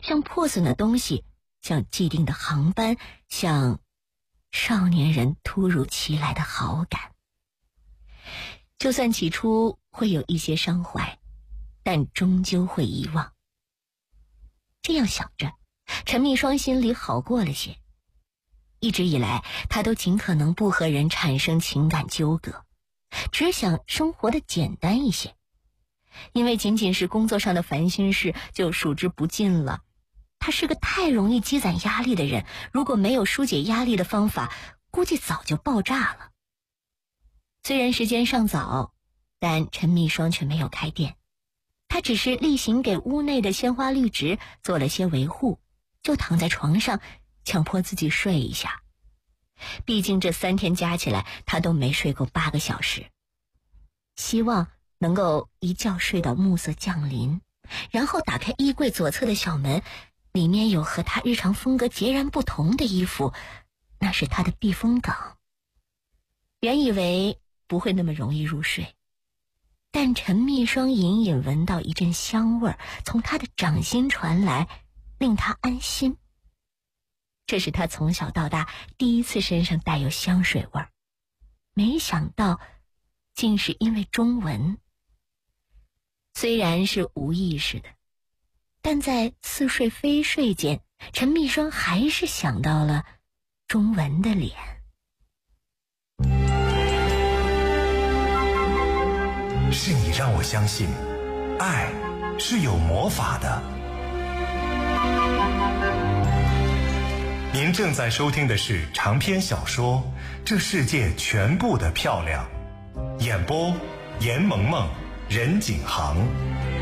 像破损的东西，像既定的航班，像少年人突如其来的好感。就算起初会有一些伤怀，但终究会遗忘。这样想着，陈密霜心里好过了些。一直以来，他都尽可能不和人产生情感纠葛，只想生活的简单一些。因为仅仅是工作上的烦心事就数之不尽了。他是个太容易积攒压力的人，如果没有疏解压力的方法，估计早就爆炸了。虽然时间尚早，但陈密霜却没有开店。他只是例行给屋内的鲜花绿植做了些维护，就躺在床上强迫自己睡一下。毕竟这3天加起来他都没睡够8个小时。希望能够一觉睡到暮色降临，然后打开衣柜左侧的小门，里面有和他日常风格截然不同的衣服，那是他的避风港。原以为不会那么容易入睡，但陈密霜隐隐闻到一阵香味儿从他的掌心传来，令他安心。这是他从小到大第一次身上带有香水味儿，没想到竟是因为中文。虽然是无意识的，但在似睡非睡间，陈密霜还是想到了中文的脸。 是你让我相信，爱是有魔法的。您正在收听的是长篇小说《这世界全部的漂亮》，演播严萌萌、任景航。